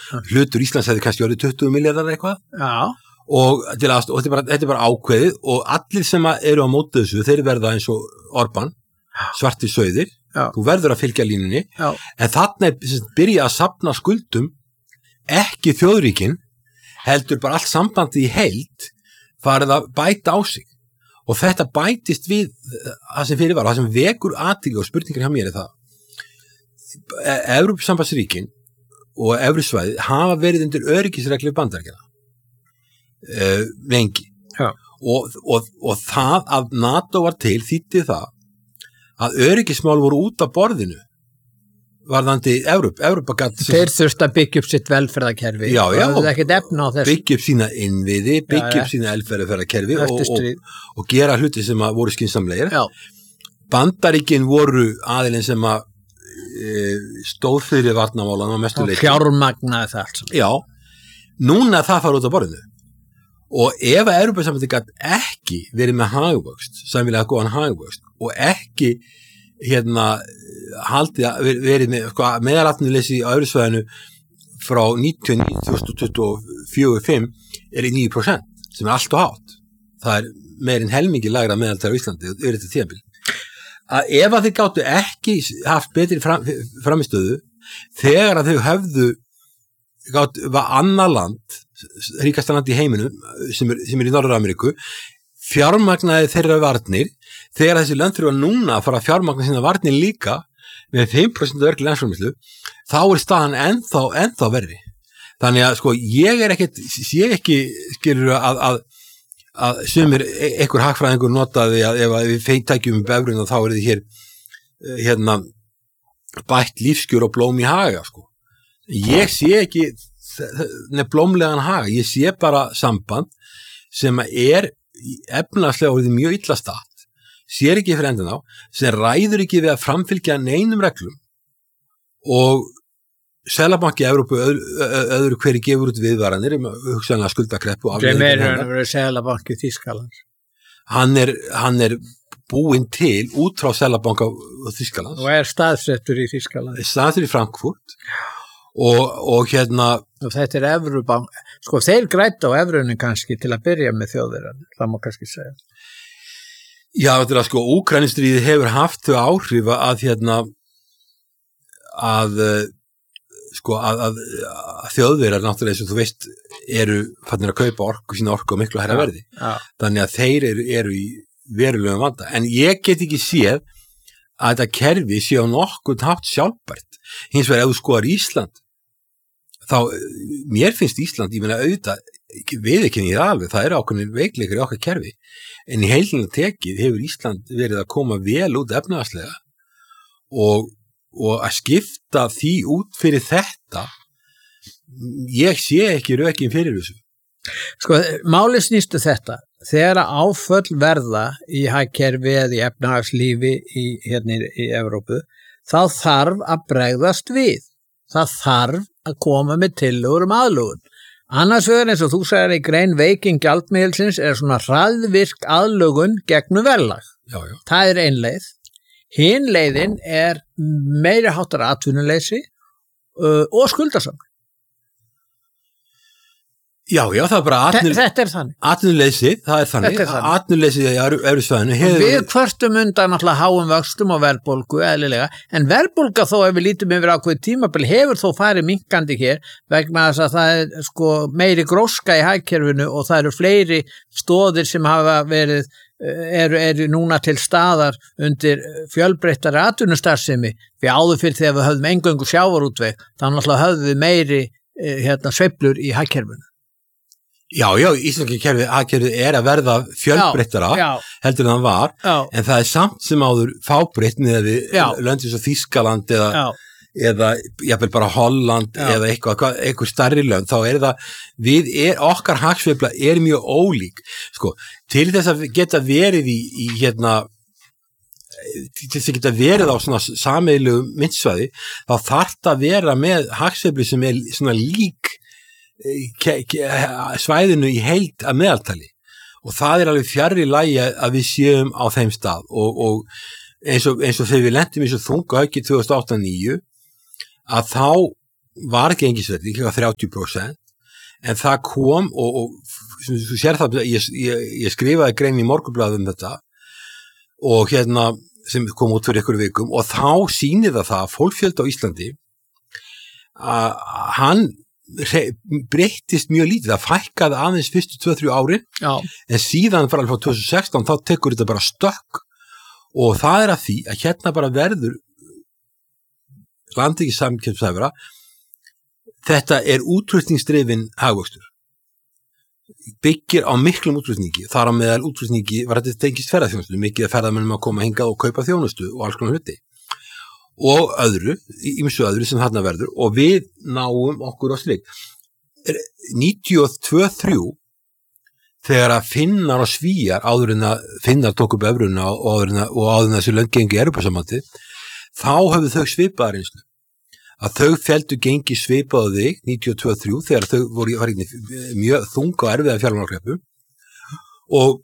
hlutur Íslands hefði kannski orðið 20 milljarðar eitthvað. Já. Og þetta er bara ákveðið og allir sem eru á móti þessu, þeir verða eins og Orbán, svartir sauðir, þú verður að fylgja línunni, en þarna byrja að safna skuldum, ekki þjóðríkin, heldur bara allt sambandið í heild, farið að bæta á sig. Og þetta bætist við það sem fyrir var, það sem vekur athygli og spurningar hjá mér það. Evrópusambandsríkin og Evrusvæðið hafa verið undir öryggisreglu Bandaríkjanna. Lengi og það að NATO var til þýddi það að öryggismál voru út af borðinu varðandi Evrópa þeir þurftu að byggja upp sitt velferðarkerfi byggja upp sína innviði byggja upp sína velferðarkerfi og gera hluti sem að voru skynsamlegir Bandaríkin voru aðilinn sem að stóð fyrir varnarmálan á mestu leyti fjármagnaði það núna það fara út af borðinu og ef að Evrópusambandið gat ekki verið með hagvöxt, samfélaga góðan hagvöxt og ekki verið með meðalatvinnuleysi á Evrusvæðinu frá 2024-5 er í 9% sem er allt og hátt. Það er meirinn helmingi lægra meðaltal á Íslandi og þetta tímabil. Að ef að þið gátu ekki haft betri framistöðu þegar að þau höfðu var annað land ríkasta land í heiminum sem er í Norður-Ameríku fjármagnaði þeirra varnir þegar þessi lönd þurfa núna að fara að fjármagna sína varnir líka með 5% verkli landsframleiðslu þá er staðan ennþá verri þannig að sko ég ekki skilur að sumir einhver hagfræðingur notaði að ef við tækjum bevrun og þá er þið hér bætt lífskjör og blóm í haga sko ég sé ekki blómlegan hag, ég sé bara samband sem er efnahagslega orðið mjög illa statt, sér ekki fyrir endan á, sem ræður ekki við að framfylgja neinum reglum og Seðlabanki Evrópu öðru hverju gefur út viðvaranir hugsanlega skuldakreppu sem er Seðlabanki Þýskalands hann er búinn til út frá Seðlabanka Þýskalands og er staðsettur í Þýskaland staðsettur í Frankfurt og og þetta er Evrubank sko þeir græddu á evrunni kannski til að byrja með Þjóðverjan, það má kannski segja þetta er að sko Úkraínustríðið hefur haft þau áhrif að Þjóðverjar náttúrulega eins og þú veist eru fannir að kaupa sína orku og miklu hærra verði þannig að þeir eru í verulegum vanda en ég get ekki séð að þetta kerfi sé á nokkuð hátt sjálfbært hins vegar ef þú skoðar Ísland þá, mér finnst Ísland, ég meina auðvitað, við ekki nýða alveg, það eru ákveðnir veikleikar í okkar kerfi, en í heilina tekið hefur Ísland verið að koma vel út efnahagslega og að skipta því út fyrir þetta, ég sé ekki rökin fyrir þessu. Sko, máli snýstu þetta, þegar áföll verða í hagkerfi eða í efnahagslífi í Evrópu, þá þarf að bregðast við. Það þarf að koma með tillögur aðlögun. Annars vegar eins og þú sagðir í grein veiking gjaldmiðilsins er svona hraðvirk aðlögun gegnum verðlag. Það er ein leið. Hin leiðin er meiri háttar atvinnuleysi og skuldasamning. Það er bara þetta er þannig. Atvinnuleysið, það er þannig. Atvinnuleysið í Evrusvæðinu við kvörtum undan náttúrulega háum vöxtum og verðbólgu eðlilega, en verðbólga þó ef við lítum yfir ákveðið tímabil hefur þó farið minnkandi hér vegna þess að það er sko meiri gróska í hagkerfinu og það eru fleiri stoðir sem hafa verið eru núna til staðar undir fjölbreyttari atvinnustarfsemi við áður fyrir þegar við höfðum eingöngu sjávarútveg þá náttúrulega höfðum við meiri sveiflur í hagkerfinu. Íslenski hagkerfið er að verða fjölbreyttara heldur en það var en það er samt sem áður fábreytt með við löndis og Þýskaland eða jafnvel bara Holland eða eitthvað stærri lönd þá er það okkar hagsveifla er mjög ólík sko, til þess að geta verið í til þess að geta verið á svona sameiginlegu myntsvæði þá þarf það að vera með hagsveiflu sem er svona lík svæðinu í heild að meðaltali og það er alveg fjarri lagi að við séum á þeim stað og eins og þegar við lentum í svo þunga höggi 2008-2009 að þá var gengisverðing, 30%, en það kom og þú sér það, ég skrifaði grein í Morgunblaðið þetta og sem kom út fyrir ykkur vikum og þá sýnir það að fólksfjöldi á Íslandi að hann breyttist mjög lítið, það fækkaði aðeins fyrstu 2-3 árin, en síðan frá 2016 þá tekur þetta bara stökk og það að því að bara verður landi ekki samkeppnisafurða. Þetta útflutningsdrifinn hagvöxtur, byggir á miklum útflutningi, þar á meðal útflutningi var þetta tengist ferðaþjónustu, mikið ferðamönnum að koma hingað og kaupa þjónustu og alls konar hluti og ýmsu öðru sem þarna verður og við náum okkur á strik 92-3 þegar að Finnar og Svíar áður en að Finnar tók upp evruna og áður en þessi lönd gengi Evrópusambandið, þá höfðu þau svipaða reynslu að þau felldu gengi svipaðu þig 92-3 þegar þau voru mjög þunga og erfiða fjármálakreppu og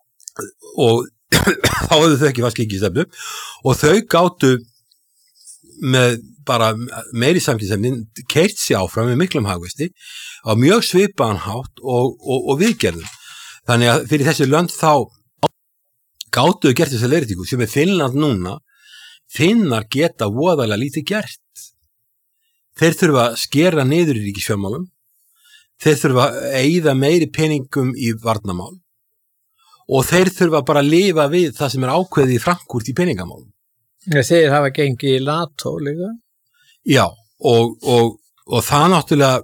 þá höfðu þau ekki fast gengistefnu og þau gátu með bara meiri samkeppnishæfni keyrt sig áfram með miklum hagvexti á mjög svipaðan hátt og viðgerðum. Þannig að fyrir þessi lönd þá gátu gert þessa leiðréttingu sem Finnland núna. Finnar geta voðalega lítið gert. Þeir þurfa að skera niður í ríkisfjármálum, þeir þurfa að eyða meiri peningum í varnarmál og þeir þurfa bara að lifa við það sem ákveðið í Frankfurt í peningamálum. Þeir hafa gengið í NATO líka? Já, og það náttúrulega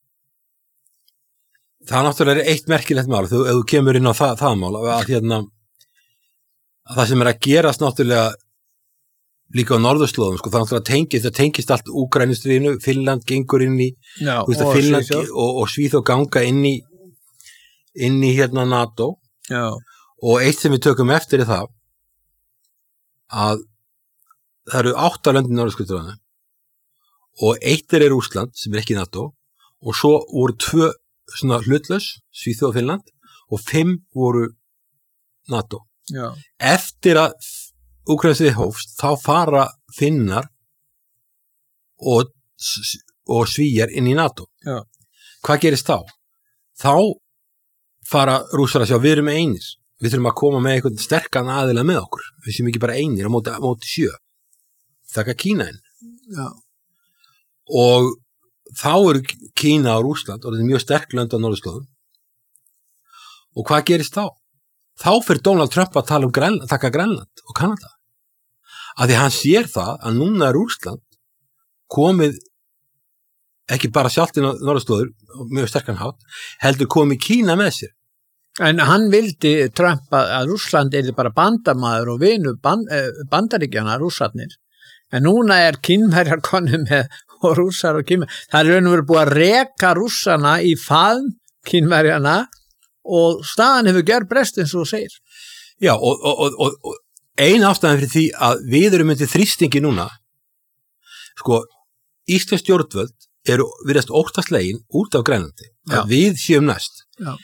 er eitt merkilegt mál, ef þú kemur inn á það mál, að það sem að gerast náttúrulega líka á norðurslóðum, það tengist allt Úkraínustríðinu, Finnland gengur inn í Finnland og Svíþjóð ganga inn í NATO. Já. Og eitt sem við tökum eftir það að það eru 8 lönd í norðurskautsráðinu og eitt Rússland sem ekki NATO og svo voru 2 svona hlutlaus, Svíþjóð og Finnland og 5 voru NATO. Já. Eftir að Úkraínustríðið hófst, þá fara Finnar og Svíjar inn í NATO. Já. Hvað gerist þá? Þá fara Rússar að sjá, við erum einir. Við þurfum að koma með einhvern sterkan aðila með okkur. Við séum ekki bara einir á móti 7. Þakka Kína inn. Já. Og þá eru Kína og Rússland og þetta er mjög sterk lönd á norðurslóðum. Og hvað gerist þá? Þá fyrir Donald Trump að tala taka Grænland og Kanada. Af því hann sér það að núna er Rússland komið ekki bara sjálft inn á norðurslóður mjög sterkan hátt, heldur komið Kína með sér. En hann vildi Trump að Rússland er bara bandamaður og vinur bandaríkjana Rússarnir. En núna er Kínverjar konum með og Rússar og Kínverjar. Það er raun og verið búið að reka Rússana í faðm Kínverjana og staðan hefur gjörbreyst eins og þú segir. Já, og ein ástæðan fyrir því að við erum undir þrýstingi núna, íslensk stjórnvöld eru virðast óttaslegin út af Grænlandi, að við séum næst. Já.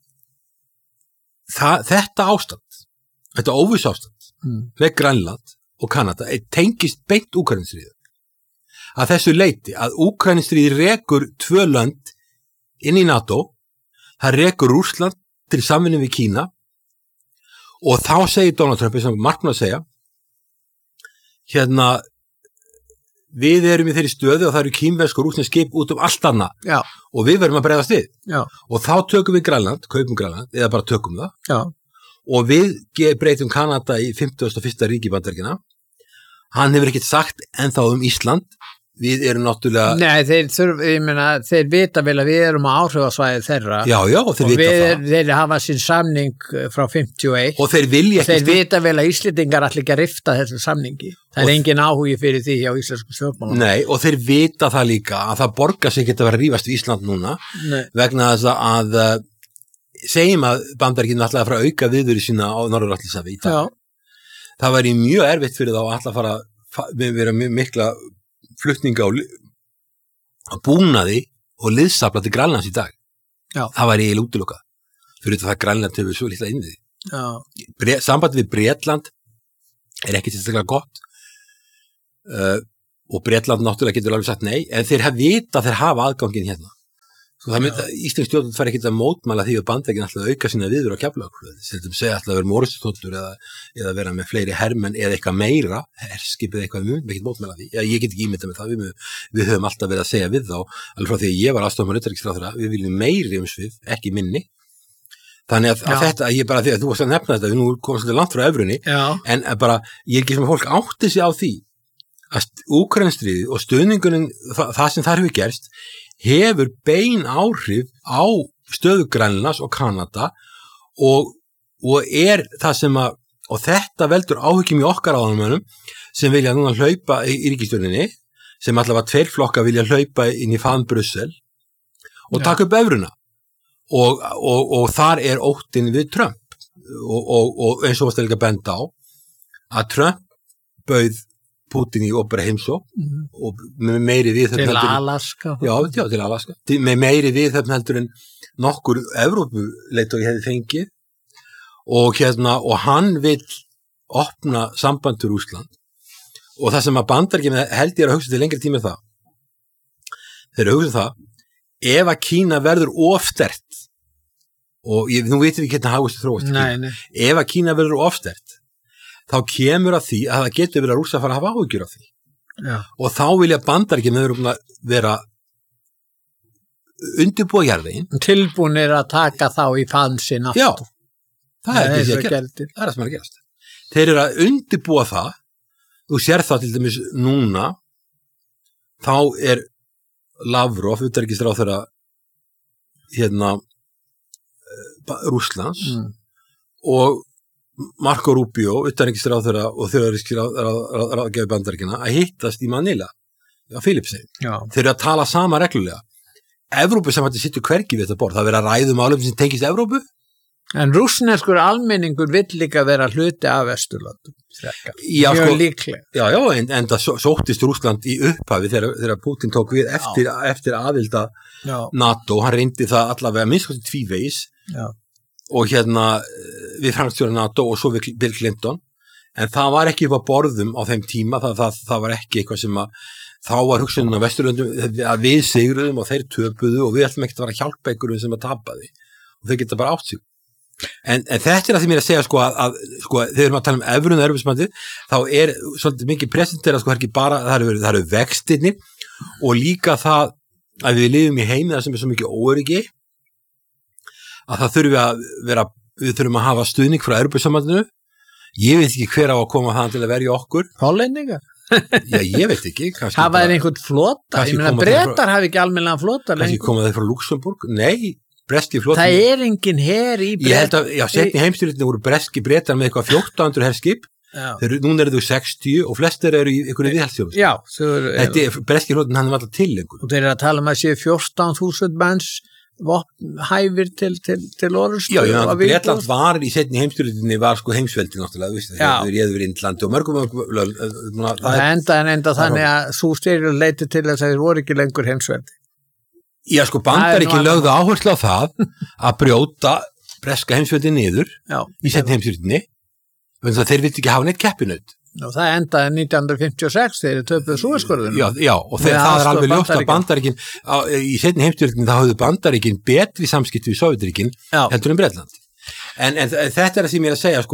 Þetta ástand, þetta óviss ástand með Grænland og Kanada tengist beint Úkraínustríði. Að þessu leyti að Úkraínustríði rekur 2 lönd inn í NATO, það rekur Rússland til samvinnu við Kína og þá segir Donald Trump, sem markmann að segja, við erum í þeirri stöðu og það eru kínversk og rússnesk skip út allt annað. Já. Og við verðum að bregðast við. Já. Og þá tökum við Grænland, kaupum Grænland, eða bara tökum það. Já. Og við breytum Kanada í 51. ríki Bandaríkjanna. Hann hefur ekkert sagt ennþá Ísland. Við erum náttúrulega... Nei, þeir vita vel að við erum á áhrifasvæði þeirra. Já, þeir vita það. Og þeir hafa sín samning frá 51. Og þeir vilja ekki... Þeir vita vel að Íslendingar allir ekki að rifta þessu samningi. Það er engin áhugi fyrir því hjá íslenskum stjórnmálum. Nei, og þeir vita það líka að það borgar sig ekki að vera að rífast við Ísland núna. Nei. Vegna þess að segjum að Bandaríkin ætlaði að fara að auka viðveru sína á Norður-Atlantshafi í dag. Já. Það væri mjög erfitt fyrir þá að ætla að fara að vera mikla flutninga á búnaði og liðsafla til Grænlands í dag. Já. Það væri eiginlega útilokað. Fyrir það að Grænland hefur svo litla innviði. Samband við Bretland er ekki tilstaklega gott og Bretland náttúrulega getur alveg sagt nei, en þeir vita þeir hafa aðgangin hérna. Svo það mynda, Íslensk stjórnvöld fær ekki að mótmæla því að Bandaríkin ætla að auka sína viður á Keflavíkurflugvelli, sem segja ætla að vera morðstóllur eða vera með fleiri hermenn eða eitthvað meira, herskipið eitthvað, við myndum ekki mótmæla því. Ég get ekki ímyndað með það, við höfum alltaf verið að segja við þá, alveg frá því að ég var aðstofnarmaður utanríkisráðherra, við viljum meiri umsvif, ekki minni. Þannig að þetta, ég bara því að þú varst að nefna þetta, við nú komum svolítið langt frá evrunni, en bara, ég er ekki sem að fólk átti sig á því að Úkraínustríðið og stuðningunum, það sem þar hefur gerst, hefur bein áhrif á stöðu Grænlands og Kanada og er það sem að, og þetta veldur áhyggjum í okkar áðanmönnum sem vilja núna hlaupa í ríkisstjórninni, sem allavega 2 flokkar vilja hlaupa inn í faðm Brussel og taka upp evruna og þar er óttinn við Trump og eins og varst að líka benda á að Trump bauð Putin í opera heimsókn og með meiri viðhöfn til Alaska. Já, til Alaska. Með meiri viðhöfn heldur en nokkur Evrópuleitói hefði fengið og hann vill opna samband til Rússland og það sem að Bandaríkin held ég að hugsa til lengri tíma það. Þeir hugsa það ef að Kína verður of sterkt og nú veitum við hvernig hagvöxtur þróast. Ef að Kína verður of sterkt þá kemur að því að það getur verið að Rússa fara að hafa áhyggjur af því. Já. Og þá vilja Bandaríkin vera undirbúa jarðveginn. Tilbúnir að taka þá í faðm sinn aftur. Já, það er það sem er að gerast. Þeir eru að undirbúa það, þú sér það til dæmis núna, þá er Lavrov, utanríkisráðherra Rússlands og Marco Rubio, utanríkisráðherra og þjóðarríkisráðgjafi Bandaríkjanna að hittast í Manila á Filippseyjum. Þeir eru að tala sama reglulega. Evrópusambandið situr hvergi við þetta borð. Það verið að ræða málefni sem tengist Evrópu. En rússneskur almenningur vill líka vera hluti af Vesturlöndum. Mjög líklega. Já, en það sóttist Rússland í upphafi þegar Putin tók við eftir aðilda NATO. Hann reyndi það allavega minnst tvívegis. Já. Og við framstjóra NATO og svo við Bill Clinton, en það var ekki upp á borðum á þeim tíma, það var ekki eitthvað sem að, þá var hugsunin á Vesturlöndum að við sigruðum og þeir töpuðu og við ætlum ekki að vera að hjálpa einhverjum sem að tapa því og þeir geta bara átt sig. En þetta er að því mér að segja að þegar við erum að tala um evrun og Evrópusambandið, þá er svolítið mikið presentera það er ekki bara, það eru vextirnir og líka það að við lifum í heimi þar sem er svo mikið óöryggi að það við þurfum að hafa stuðning frá Evrópusambandinu. Ég veit ekki hver á að koma það til að verja okkur. Hollendingar? Já, ég veit ekki. Það var einhvern flota. Ég meina, Bretar hafi ekki almennilega flota. Kannski koma þeir frá Luxemburg? Nei, breski flota. Það er engin her í Bretar. Ég held að, setni heimstyrjöldinni voru breski Bretar með eitthvað 1400 herskip. Núna eru þau 60 og flestir eru í einhverju viðhaldsþjónustu. Já. Þetta er breski flotin, hann er alltaf til lengur. Og þeir eru að tala um að séu 14.000 manns hæfir til orðstöð. Já, Bretland var í setni heimstyrjöldinni var heimsveldi náttúrulega, þeir réðu við Indlandi og mörgum það enda þannig að sú styrjöld leiti til þess að þeir voru ekki lengur heimsveldi. Já, Bandaríkin lögðu áherslu á það að brjóta breska heimsveldi niður í setni heimstyrjöldinni, þannig að þeir vildi ekki hafa neitt keppinaut. Og það endaði 1956 þegar þeir töpuðu Súezskorðunum. Já, og það er alveg ljóst að Bandaríkin í seinni heimstyrjöldinni þá höfðu Bandaríkin betri samskipti við Sovétríkin heldur en Bretland. En þetta er að því mér að segja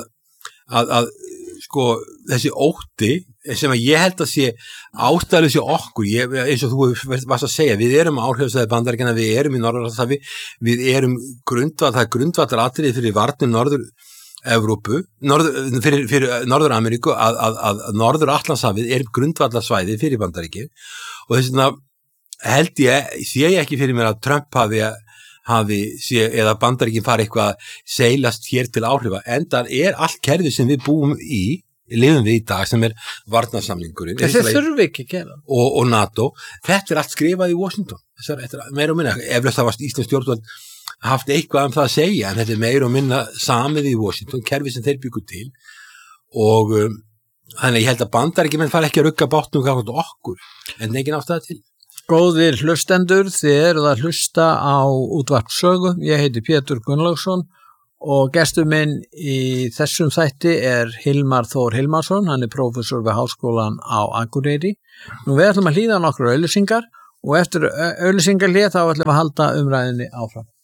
að þessi ótti sem að ég held að sé ástæðlega sé okkur, eins og þú varst að segja, við erum áhrifsvæði Bandaríkjanna, við erum í Norður-Atlantshafi, við erum það er grundvallaratriði fyrir varnir Evrópu, fyrir Norður-Ameríku að Norður-Atlantshafið er grundvallarsvæði fyrir Bandaríkin og þess vegna held sé ég ekki fyrir mér að Trump eða Bandaríkin fari eitthvað seilast hér til áhrifa, en það er allt kerfið sem við lifum við í dag sem er varnarsamningurinn. Þessi þurfi ekki að gera. Og NATO, þetta er allt skrifað í Washington, meira og minna, eflaust það var Íslensk stjórnvöld haft eitthvað það að segja, en þetta er meira og minna samið í Washington, kerfi sem þeir byggu til og þannig ég held að Bandaríkjamenn fara ekki að rugga bátnum gagnvart okkur, en engin ástæða til. Góðir hlustendur, þið eruð að hlusta á útvarp Sögu, ég heiti Pétur Gunnlaugsson og gestur minn í þessum þætti Hilmar Þór Hilmarsson, hann prófessor við Háskólan á Akureyri. Nú við ætlum að hlýða nokkrar auglýsingar og eftir auglýsingarhlé þá ætlum við að halda umræðinni áfram.